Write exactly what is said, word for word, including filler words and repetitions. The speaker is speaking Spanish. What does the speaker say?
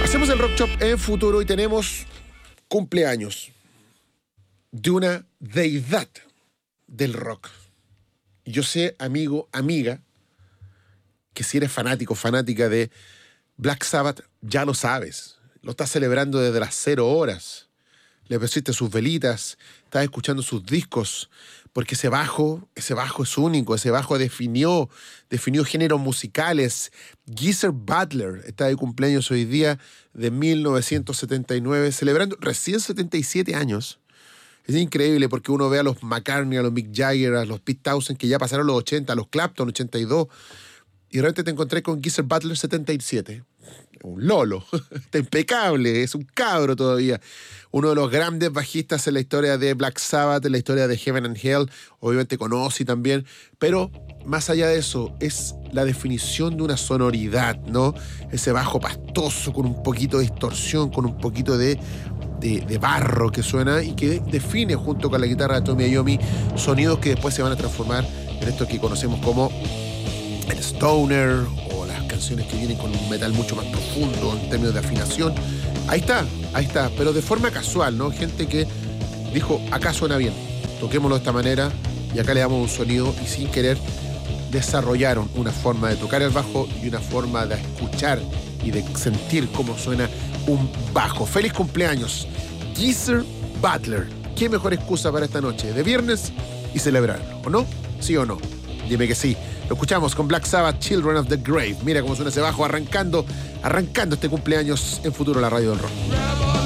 Hacemos el Rock Shop en Futuro y tenemos cumpleaños de una deidad del rock. Yo sé, amigo, amiga, que si eres fanático, fanática de Black Sabbath, ya lo sabes. Lo estás celebrando desde las cero horas. Le pusiste sus velitas, estás escuchando sus discos, porque ese bajo, ese bajo es único, ese bajo definió, definió géneros musicales. Geezer Butler está de cumpleaños hoy día, de mil novecientos setenta y nueve, celebrando recién setenta y siete años. Es increíble porque uno ve a los McCartney, a los Mick Jagger, a los Pete Townshend, que ya pasaron los ochenta, a los Clapton, ochenta y dos, y realmente te encontré con Geezer Butler, setenta y siete. Un lolo, está impecable, es un cabro todavía. Uno de los grandes bajistas en la historia de Black Sabbath, en la historia de Heaven and Hell, obviamente con Ozzy también, pero más allá de eso, es la definición de una sonoridad, ¿no? Ese bajo pastoso, con un poquito de distorsión, con un poquito de, de, de barro que suena y que define, junto con la guitarra de Tommy Iommi, sonidos que después se van a transformar en esto que conocemos como el stoner, o las canciones que vienen con un metal mucho más profundo en términos de afinación. Ahí está, ahí está, pero de forma casual, ¿no? Gente que dijo, acá suena bien, toquémoslo de esta manera y acá le damos un sonido, y sin querer desarrollaron una forma de tocar el bajo y una forma de escuchar y de sentir cómo suena un bajo. ¡Feliz cumpleaños, Geezer Butler! ¿Qué mejor excusa para esta noche de viernes y celebrarlo, o no? ¿Sí o no? Dime que sí. Lo escuchamos con Black Sabbath, Children of the Grave. Mira cómo suena ese bajo arrancando, arrancando este cumpleaños en Futuro, la radio del rock.